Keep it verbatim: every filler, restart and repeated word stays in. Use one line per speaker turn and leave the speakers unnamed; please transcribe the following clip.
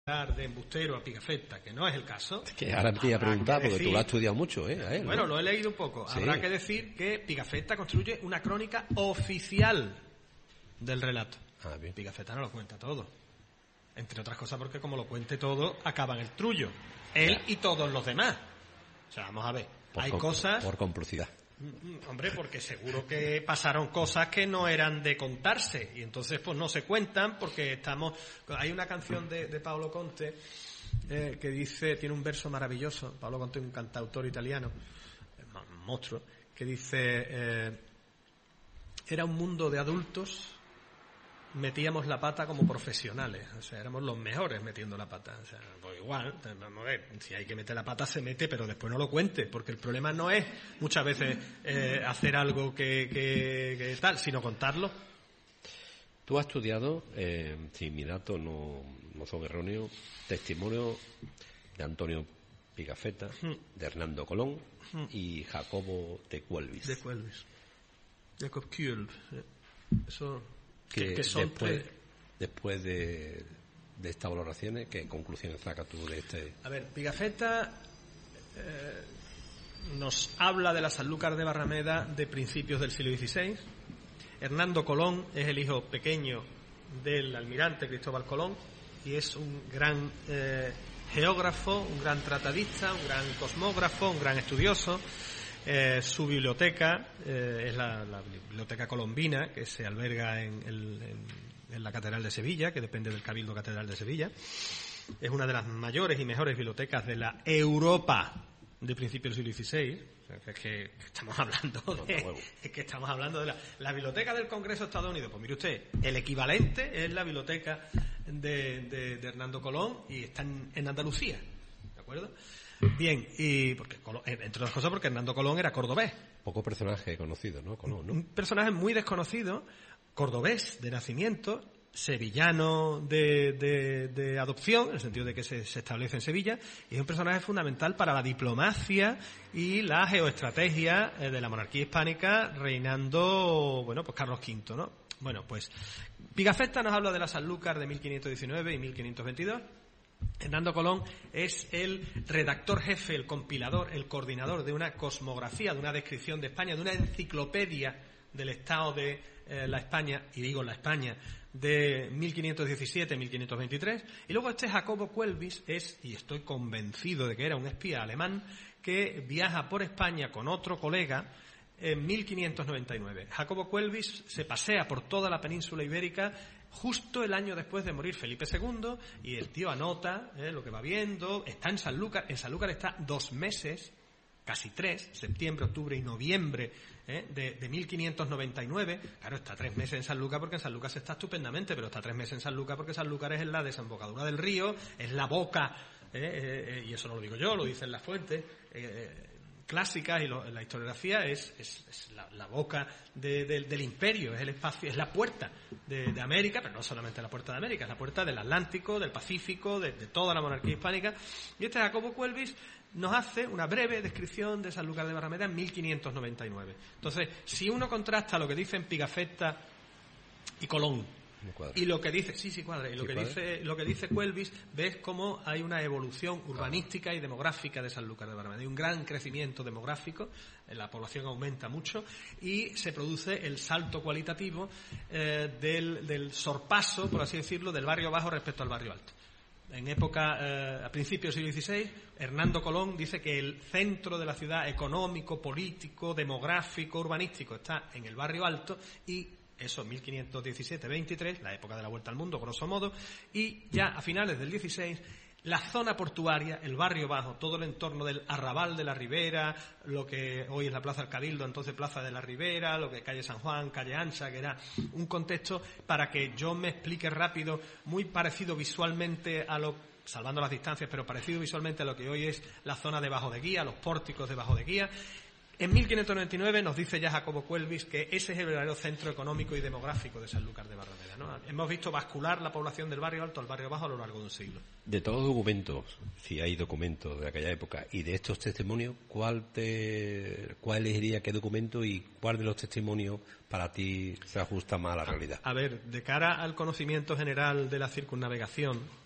de embustero a Pigafetta, que no es el caso.
Es que ahora te iba a preguntar, porque tú lo has estudiado mucho, ¿eh? A él,
bueno,
¿no?
lo he leído un poco.
Sí.
Habrá que decir que Pigafetta construye una crónica oficial del relato.
Ah, bien.
Pigafetta no lo cuenta todo. Entre otras cosas porque como lo cuente todo, acaba en el trullo. Él
Ya.
y todos los demás. O sea, vamos a ver.
Por
Hay
com-
cosas...
Por complicidad.
Hombre, porque seguro que pasaron cosas que no eran de contarse y entonces pues no se cuentan porque estamos... Hay una canción de, de Paolo Conte eh, que dice, tiene un verso maravilloso, Paolo Conte es un cantautor italiano, un monstruo, que dice, eh, era un mundo de adultos, metíamos la pata como profesionales, o sea, éramos los mejores metiendo la pata, o sea, pues igual, vamos a ver, si hay que meter la pata se mete, pero después no lo cuente, porque el problema no es muchas veces eh, hacer algo que, que, que tal, sino contarlo.
Tú has estudiado, eh, si mis datos no, no son erróneos, testimonio de Antonio Pigafetta,
Hmm.
de Hernando Colón
Hmm.
y Jacobo de Cuelvis.
De Cuelvis. Jacob Kuelb. Eso...
que,
que, que son
después,
tres...
después de, de estas valoraciones, ¿qué conclusiones sacas tú de este?
A ver, Pigafetta eh, nos habla de la Sanlúcar de Barrameda de principios del siglo dieciséis. Hernando Colón es el hijo pequeño del almirante Cristóbal Colón y es un gran eh, geógrafo, un gran tratadista, un gran cosmógrafo, un gran estudioso. Eh, su biblioteca eh, es la, la Biblioteca Colombina, que se alberga en, el, en, en la Catedral de Sevilla, que depende del Cabildo Catedral de Sevilla. Es una de las mayores y mejores bibliotecas de la Europa de principios del siglo dieciséis. O sea, que es que estamos hablando de, es que estamos hablando de la, la Biblioteca del Congreso de Estados Unidos. Pues mire usted, el equivalente es la biblioteca de, de, de Hernando Colón y está en, en Andalucía, ¿de acuerdo? Bien, y porque entre otras cosas porque Hernando Colón era cordobés.
Poco personaje conocido, ¿no? Colón, ¿no?
Un personaje muy desconocido, cordobés de nacimiento, sevillano de, de, de adopción, en el sentido de que se, se establece en Sevilla, y es un personaje fundamental para la diplomacia y la geoestrategia de la monarquía hispánica reinando, bueno, pues Carlos quinto, ¿no? Bueno, pues Pigafetta nos habla de la Sanlúcar de mil quinientos diecinueve y mil quinientos veintidós. Hernando Colón es el redactor jefe, el compilador, el coordinador de una cosmografía, de una descripción de España, de una enciclopedia del estado de eh, la España, y digo la España, de mil quinientos diecisiete a mil quinientos veintitrés. Y luego este Jacobo Cuelvis es, y estoy convencido de que era un espía alemán, que viaja por España con otro colega en mil quinientos noventa y nueve. Jacobo Cuelvis se pasea por toda la península ibérica justo el año después de morir Felipe segundo y el tío anota eh, lo que va viendo. Está en Sanlúcar, en Sanlúcar está dos meses, casi tres, septiembre, octubre y noviembre eh, de, de mil quinientos noventa y nueve. Claro, está tres meses en Sanlúcar porque en Sanlúcar se está estupendamente, pero está tres meses en Sanlúcar porque Sanlúcar es la desembocadura del río, es la boca, eh, eh, y eso no lo digo yo, lo dicen las fuentes eh, clásicas y lo, la historiografía, es, es, es la, la boca de, de, del imperio, es el espacio, es la puerta de, de América, pero no solamente la puerta de América, es la puerta del Atlántico, del Pacífico, de, de toda la monarquía hispánica. Y este Jacobo Cuelvis nos hace una breve descripción de Sanlúcar de Barrameda en mil quinientos noventa y nueve. Entonces, si uno contrasta lo que dicen Pigafetta y Colón y lo que dice, sí, sí cuadra, y lo
¿Sí
que
cuadra?
dice, lo que dice Cuelvis, ves cómo hay una evolución urbanística y demográfica de Sanlúcar de Barrameda. Hay un gran crecimiento demográfico, la población aumenta mucho y se produce el salto cualitativo eh, del, del sorpaso, por así decirlo, del barrio bajo respecto al barrio alto. En época, eh, a principios del siglo dieciséis, Hernando Colón dice que el centro de la ciudad económico, político, demográfico, urbanístico está en el barrio alto y eso, mil quinientos diecisiete veintitrés, la época de la Vuelta al Mundo, grosso modo, y ya a finales del dieciséis, la zona portuaria, el barrio bajo, todo el entorno del Arrabal de la Ribera, lo que hoy es la Plaza del Cabildo, entonces Plaza de la Ribera, lo que es calle San Juan, calle Ancha, que era un contexto, para que yo me explique rápido, muy parecido visualmente a lo, salvando las distancias, pero parecido visualmente a lo que hoy es la zona de Bajo de Guía, los pórticos de Bajo de Guía. En mil quinientos noventa y nueve nos dice ya Jacobo Cuelvis que ese es el verdadero centro económico y demográfico de Sanlúcar de Barrameda, ¿no? Hemos visto bascular la población del barrio alto al barrio bajo a lo largo de un siglo.
De todos los documentos, si hay documentos de aquella época y de estos testimonios, ¿cuál te, cuál elegiría qué documento y cuál de los testimonios para ti se ajusta más a la realidad?
A ver, de cara al conocimiento general de la circunnavegación,